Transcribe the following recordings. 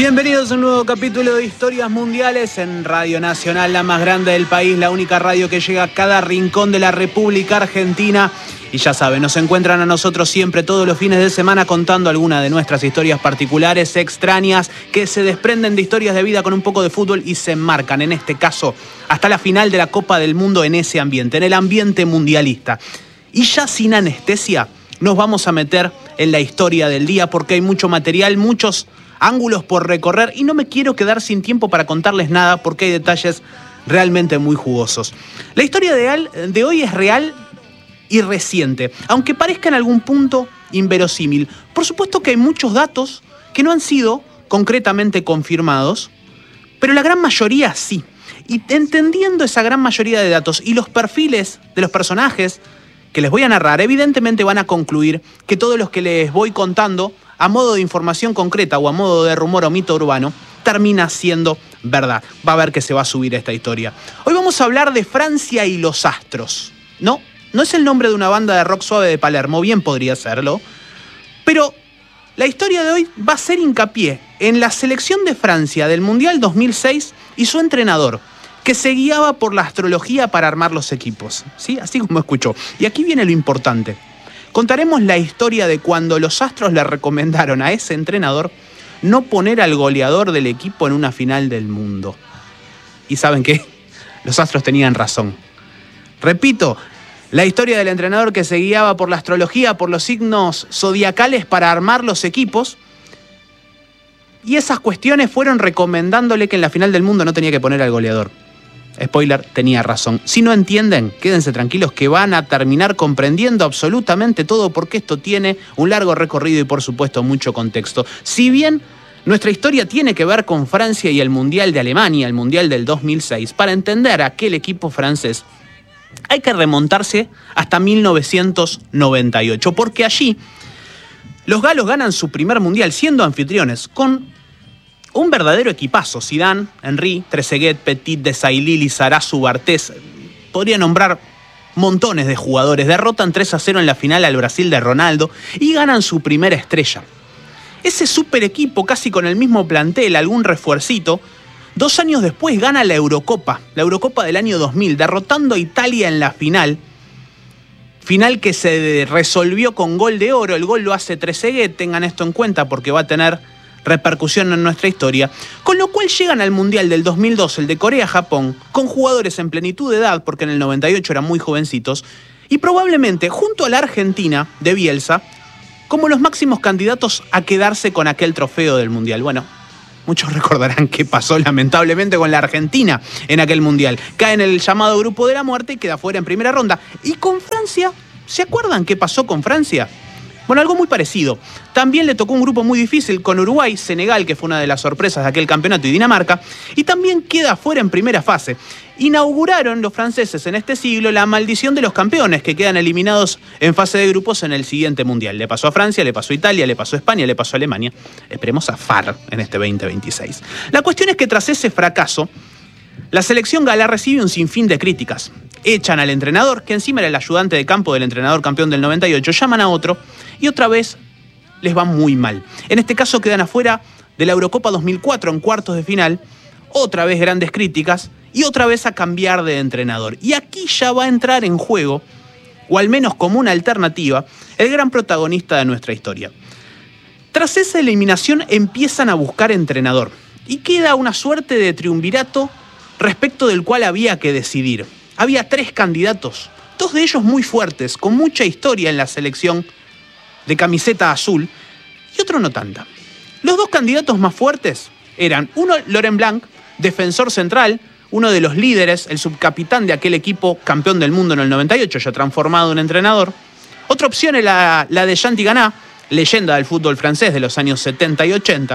Bienvenidos a un nuevo capítulo de Historias Mundiales en Radio Nacional, la más grande del país, la única radio que llega a cada rincón de la República Argentina. Y ya saben, nos encuentran a nosotros siempre todos los fines de semana contando alguna de nuestras historias particulares, extrañas, que se desprenden de historias de vida con un poco de fútbol y se enmarcan, en este caso, hasta la final de la Copa del Mundo en ese ambiente, en el ambiente mundialista. Y ya sin anestesia, nos vamos a meter en la historia del día porque hay mucho material, muchos ángulos por recorrer y no me quiero quedar sin tiempo para contarles nada porque hay detalles realmente muy jugosos. La historia de hoy es real y reciente, aunque parezca en algún punto inverosímil. Por supuesto que hay muchos datos que no han sido concretamente confirmados, pero la gran mayoría sí. Y entendiendo esa gran mayoría de datos y los perfiles de los personajes que les voy a narrar, evidentemente van a concluir que todos los que les voy contando a modo de información concreta o a modo de rumor o mito urbano, termina siendo verdad. Va a ver que se va a subir esta historia. Hoy vamos a hablar de Francia y los Astros. No es el nombre de una banda de rock suave de Palermo, bien podría serlo, pero la historia de hoy va a hacer hincapié en la selección de Francia del Mundial 2006 y su entrenador, que se guiaba por la astrología para armar los equipos. ¿Sí? Así como escuchó. Y aquí viene lo importante. Contaremos la historia de cuando los Astros le recomendaron a ese entrenador no poner al goleador del equipo en una final del mundo. ¿Y saben qué? Los Astros tenían razón. Repito, la historia del entrenador que se guiaba por la astrología, por los signos zodiacales para armar los equipos. Y esas cuestiones fueron recomendándole que en la final del mundo no tenía que poner al goleador. Spoiler, tenía razón. Si no entienden, quédense tranquilos que van a terminar comprendiendo absolutamente todo porque esto tiene un largo recorrido y por supuesto mucho contexto. Si bien nuestra historia tiene que ver con Francia y el Mundial de Alemania, el Mundial del 2006, para entender a aquel equipo francés hay que remontarse hasta 1998, porque allí los galos ganan su primer Mundial siendo anfitriones con un verdadero equipazo. Zidane, Henry, Trezeguet, Petit, Desailly, Lizarazu, Bartés. Podría nombrar montones de jugadores. Derrotan 3-0 en la final al Brasil de Ronaldo y ganan su primera estrella. Ese super equipo, casi con el mismo plantel, algún refuercito, 2 años después gana la Eurocopa del año 2000, derrotando a Italia en la final. Final que se resolvió con gol de oro. El gol lo hace Trezeguet, tengan esto en cuenta porque va a tener repercusión en nuestra historia, con lo cual llegan al Mundial del 2002, el de Corea-Japón, con jugadores en plenitud de edad, porque en el 98 eran muy jovencitos, y probablemente junto a la Argentina de Bielsa, como los máximos candidatos a quedarse con aquel trofeo del Mundial. Bueno, muchos recordarán qué pasó lamentablemente con la Argentina en aquel Mundial. Cae en el llamado grupo de la muerte y queda fuera en primera ronda. Y con Francia, ¿se acuerdan qué pasó con Francia? Bueno, algo muy parecido. También le tocó un grupo muy difícil con Uruguay, Senegal, que fue una de las sorpresas de aquel campeonato, y Dinamarca, y también queda fuera en primera fase. Inauguraron los franceses en este siglo la maldición de los campeones, que quedan eliminados en fase de grupos en el siguiente Mundial. Le pasó a Francia, le pasó a Italia, le pasó a España, le pasó a Alemania. Esperemos zafar en este 2026. La cuestión es que tras ese fracaso, la selección gala recibe un sinfín de críticas. Echan al entrenador, que encima era el ayudante de campo del entrenador campeón del 98, llaman a otro y otra vez les va muy mal. En este caso quedan afuera de la Eurocopa 2004 en cuartos de final, otra vez grandes críticas y otra vez a cambiar de entrenador. Y aquí ya va a entrar en juego, o al menos como una alternativa, el gran protagonista de nuestra historia. Tras esa eliminación empiezan a buscar entrenador y queda una suerte de triunvirato respecto del cual había que decidir. Había 3 candidatos, 2 de ellos muy fuertes, con mucha historia en la selección de camiseta azul, y otro no tanta. Los 2 candidatos más fuertes eran uno, Laurent Blanc, defensor central, uno de los líderes, el subcapitán de aquel equipo campeón del mundo en el 98, ya transformado en entrenador. Otra opción era la de Jean Tigana, leyenda del fútbol francés de los años 70 y 80.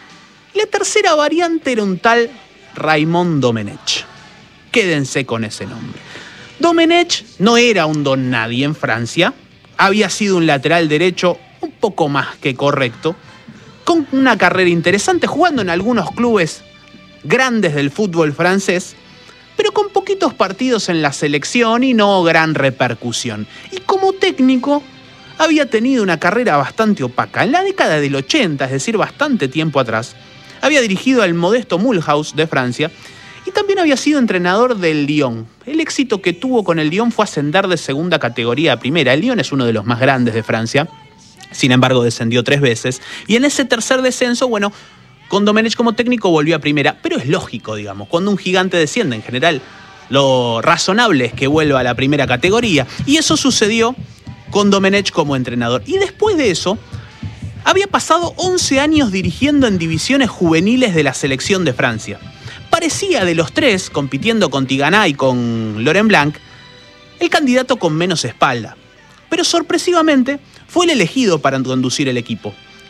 Y la tercera variante era un tal Raymond Domenech. Quédense con ese nombre. Domenech no era un don nadie en Francia. Había sido un lateral derecho un poco más que correcto, con una carrera interesante, jugando en algunos clubes grandes del fútbol francés, pero con poquitos partidos en la selección y no gran repercusión. Y como técnico había tenido una carrera bastante opaca. En la década del 80, es decir, bastante tiempo atrás, había dirigido al modesto Mulhouse de Francia y también había sido entrenador del Lyon. El éxito que tuvo con el Lyon fue ascender de segunda categoría a primera. El Lyon es uno de los más grandes de Francia, sin embargo descendió 3 veces. Y en ese tercer descenso, bueno, con Domenech como técnico volvió a primera. Pero es lógico, digamos, cuando un gigante desciende en general, lo razonable es que vuelva a la primera categoría. Y eso sucedió con Domenech como entrenador. Y después de eso, había pasado 11 años dirigiendo en divisiones juveniles de la selección de Francia. Parecía de los 3, compitiendo con Tigana y con Laurent Blanc, el candidato con menos espalda. Pero sorpresivamente fue el elegido para conducir el equipo.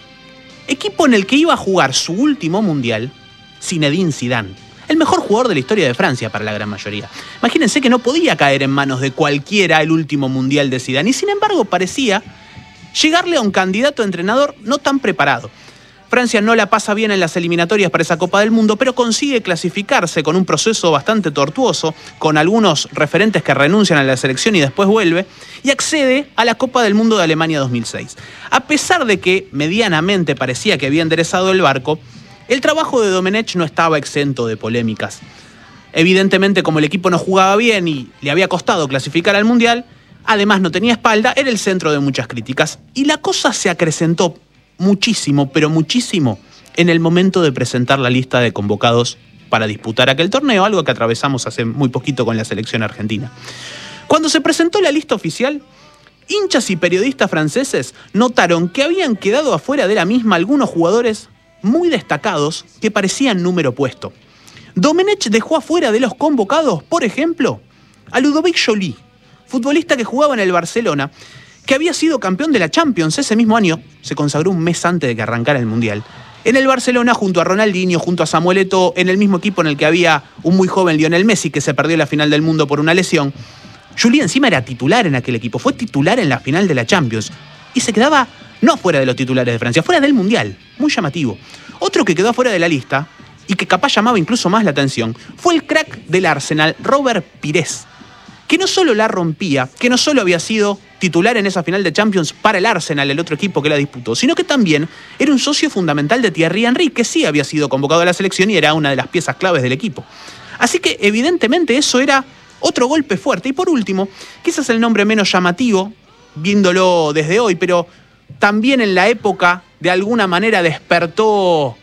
Equipo en el que iba a jugar su último mundial Zinedine Zidane, el mejor jugador de la historia de Francia para la gran mayoría. Imagínense que no podía caer en manos de cualquiera el último mundial de Zidane, y sin embargo parecía llegarle a un candidato a entrenador no tan preparado. Francia no la pasa bien en las eliminatorias para esa Copa del Mundo, pero consigue clasificarse con un proceso bastante tortuoso, con algunos referentes que renuncian a la selección y después vuelve, y accede a la Copa del Mundo de Alemania 2006. A pesar de que medianamente parecía que había enderezado el barco, el trabajo de Domenech no estaba exento de polémicas. Evidentemente, como el equipo no jugaba bien y le había costado clasificar al Mundial, además no tenía espalda, era el centro de muchas críticas. Y la cosa se acrecentó muchísimo, pero muchísimo, en el momento de presentar la lista de convocados para disputar aquel torneo, algo que atravesamos hace muy poquito con la selección argentina. Cuando se presentó la lista oficial, hinchas y periodistas franceses notaron que habían quedado afuera de la misma algunos jugadores muy destacados que parecían número puesto. Domenech dejó afuera de los convocados, por ejemplo, a Ludovic Joly, futbolista que jugaba en el Barcelona, que había sido campeón de la Champions ese mismo año, se consagró un mes antes de que arrancara el Mundial. En el Barcelona, junto a Ronaldinho, junto a Samuel Eto'o, en el mismo equipo en el que había un muy joven Lionel Messi, que se perdió la final del mundo por una lesión. Joly encima era titular en aquel equipo, fue titular en la final de la Champions, y se quedaba no fuera de los titulares de Francia, fuera del Mundial, muy llamativo. Otro que quedó fuera de la lista, y que capaz llamaba incluso más la atención, fue el crack del Arsenal, Robert Pires, que no solo la rompía, que no solo había sido titular en esa final de Champions para el Arsenal, el otro equipo que la disputó, sino que también era un socio fundamental de Thierry Henry, que sí había sido convocado a la selección y era una de las piezas claves del equipo. Así que evidentemente eso era otro golpe fuerte. Y por último, quizás el nombre menos llamativo, viéndolo desde hoy, pero también en la época de alguna manera despertó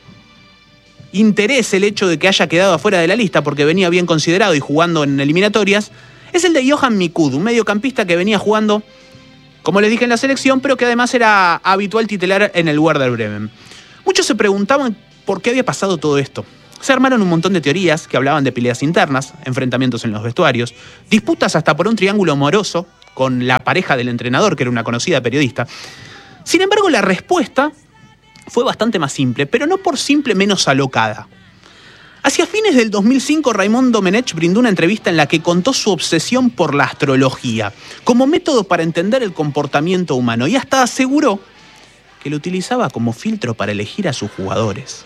interés el hecho de que haya quedado afuera de la lista porque venía bien considerado y jugando en eliminatorias, es el de Johan Mikud, un mediocampista que venía jugando, como les dije, en la selección, pero que además era habitual titular en el Werder Bremen. Muchos se preguntaban por qué había pasado todo esto. Se armaron un montón de teorías que hablaban de peleas internas, enfrentamientos en los vestuarios, disputas hasta por un triángulo amoroso con la pareja del entrenador, que era una conocida periodista. Sin embargo, la respuesta fue bastante más simple, pero no por simple menos alocada. Hacia fines del 2005, Raymond Domenech brindó una entrevista en la que contó su obsesión por la astrología como método para entender el comportamiento humano y hasta aseguró que lo utilizaba como filtro para elegir a sus jugadores.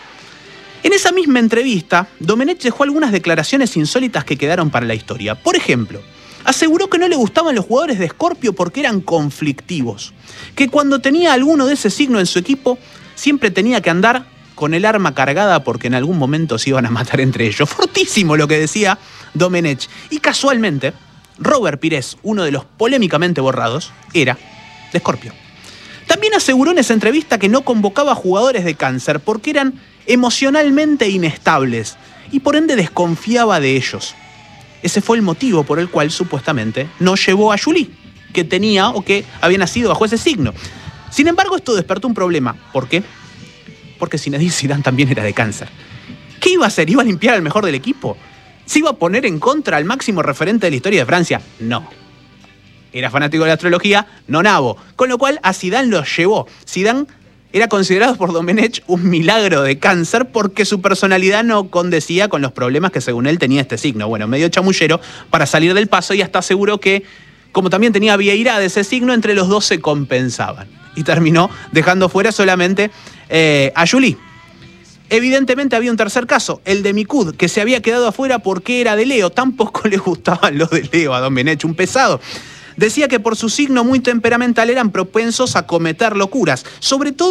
En esa misma entrevista, Domenech dejó algunas declaraciones insólitas que quedaron para la historia. Por ejemplo, aseguró que no le gustaban los jugadores de Escorpio porque eran conflictivos, que cuando tenía alguno de ese signo en su equipo, siempre tenía que andar con el arma cargada porque en algún momento se iban a matar entre ellos. Fortísimo lo que decía Domenech. Y casualmente, Robert Pires, uno de los polémicamente borrados, era de Escorpio. También aseguró en esa entrevista que no convocaba a jugadores de Cáncer porque eran emocionalmente inestables y por ende desconfiaba de ellos. Ese fue el motivo por el cual supuestamente no llevó a Joly, que tenía o que había nacido bajo ese signo. Sin embargo, esto despertó un problema. ¿Por qué? Porque Zinedine Zidane también era de Cáncer. ¿Qué iba a hacer? ¿Iba a limpiar al mejor del equipo? ¿Se iba a poner en contra al máximo referente de la historia de Francia? No. Era fanático de la astrología, no nabo. Con lo cual a Zidane lo llevó. Zidane era considerado por Domenech un milagro de Cáncer porque su personalidad no condecía con los problemas que según él tenía este signo. Bueno, medio chamullero para salir del paso y hasta aseguró que, como también tenía Vieira de ese signo, entre los dos se compensaban. Y terminó dejando fuera solamente a Joly. Evidentemente había un tercer caso, el de Mikud, que se había quedado afuera porque era de Leo. Tampoco le gustaban los de Leo a Domenech, un pesado. Decía que por su signo muy temperamental eran propensos a cometer locuras, sobre todo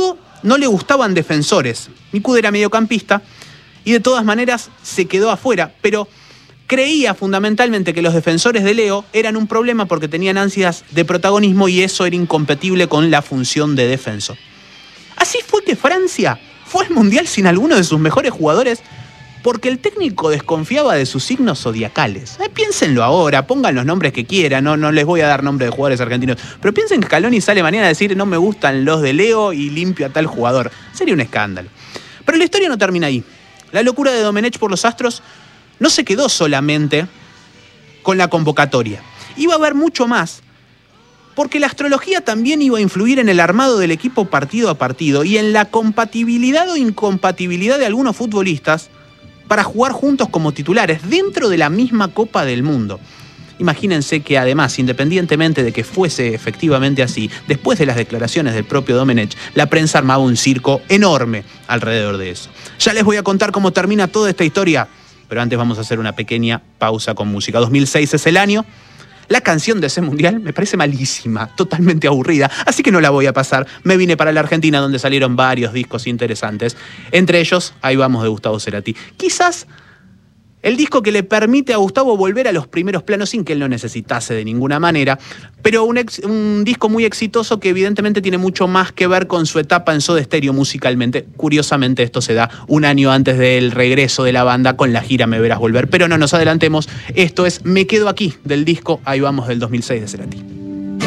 no le gustaban defensores. Mikud era mediocampista y de todas maneras se quedó afuera, pero creía fundamentalmente que los defensores de Leo eran un problema porque tenían ansias de protagonismo y eso era incompatible con la función de defensor. Así fue que Francia fue al Mundial sin alguno de sus mejores jugadores porque el técnico desconfiaba de sus signos zodiacales. Piénsenlo ahora, pongan los nombres que quieran, no les voy a dar nombres de jugadores argentinos, pero piensen que Scaloni sale mañana a decir no me gustan los de Leo y limpio a tal jugador. Sería un escándalo. Pero la historia no termina ahí. La locura de Domenech por los Astros no se quedó solamente con la convocatoria. Iba a haber mucho más, porque la astrología también iba a influir en el armado del equipo partido a partido y en la compatibilidad o incompatibilidad de algunos futbolistas para jugar juntos como titulares dentro de la misma Copa del Mundo. Imagínense que además, independientemente de que fuese efectivamente así, después de las declaraciones del propio Domenech, la prensa armaba un circo enorme alrededor de eso. Ya les voy a contar cómo termina toda esta historia, pero antes vamos a hacer una pequeña pausa con música. 2006 es el año. La canción de ese mundial me parece malísima, totalmente aburrida, así que no la voy a pasar. Me vine para la Argentina, donde salieron varios discos interesantes. Entre ellos, Ahí vamos, de Gustavo Cerati. Quizás el disco que le permite a Gustavo volver a los primeros planos sin que él lo necesitase de ninguna manera, pero un disco muy exitoso que evidentemente tiene mucho más que ver con su etapa en Soda Stereo musicalmente. Curiosamente esto se da un año antes del regreso de la banda con la gira Me Verás Volver, pero no nos adelantemos. Esto es Me Quedo Aquí, del disco Ahí Vamos del 2006 de Cerati.